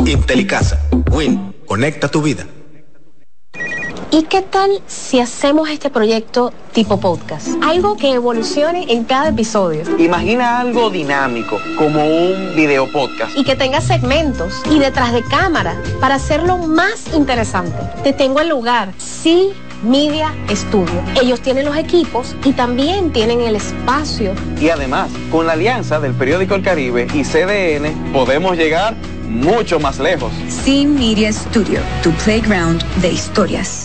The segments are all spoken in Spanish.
Intelicasa. Win. Conecta tu vida. ¿Y qué tal si hacemos este proyecto tipo podcast? Algo que evolucione en cada episodio. Imagina algo dinámico, como un video podcast. Y que tenga segmentos y detrás de cámara para hacerlo más interesante. Te tengo el lugar. Sí. Media Studio. Ellos tienen los equipos y también tienen el espacio. Y además, con la alianza del periódico El Caribe y CDN, podemos llegar mucho más lejos. Sí Media Studio, tu playground de historias.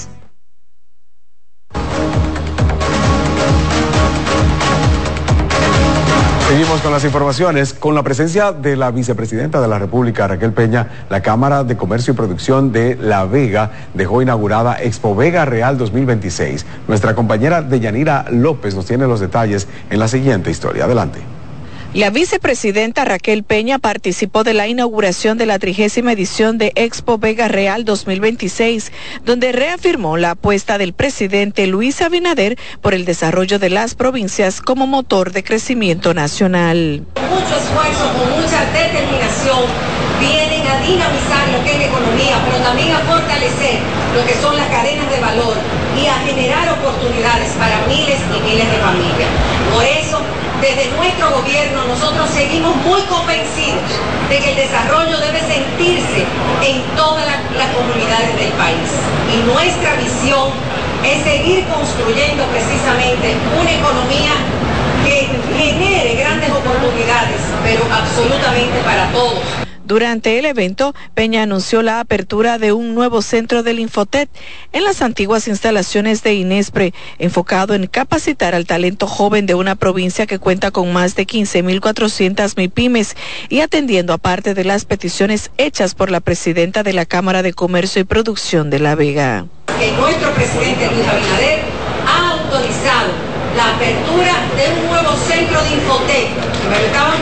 Seguimos con las informaciones. Con la presencia de la vicepresidenta de la República, Raquel Peña, la Cámara de Comercio y Producción de La Vega dejó inaugurada Expo Vega Real 2026. Nuestra compañera Deyanira López nos tiene los detalles en la siguiente historia. Adelante. La vicepresidenta Raquel Peña participó de la inauguración de la 30ª edición de Expo Vega Real 2026, donde reafirmó la apuesta del presidente Luis Abinader por el desarrollo de las provincias como motor de crecimiento nacional. Mucho esfuerzo, con mucha determinación, vienen a dinamizar lo que es la economía, pero también a fortalecer lo que son las cadenas de valor y a generar oportunidades para miles y miles de familias. Por eso, desde nuestro gobierno nosotros seguimos muy convencidos de que el desarrollo debe sentirse en todas las comunidades del país. Y nuestra visión es seguir construyendo precisamente una economía que genere grandes oportunidades, pero absolutamente para todos. Durante el evento, Peña anunció la apertura de un nuevo centro del Infotet en las antiguas instalaciones de Inespre, enfocado en capacitar al talento joven de una provincia que cuenta con más de 15.400 MIPYMES y atendiendo a parte de las peticiones hechas por la presidenta de la Cámara de Comercio y Producción de La Vega. Que nuestro presidente Luis Abinader ha autorizado la apertura de un nuevo centro de Infotet, que me lo estaban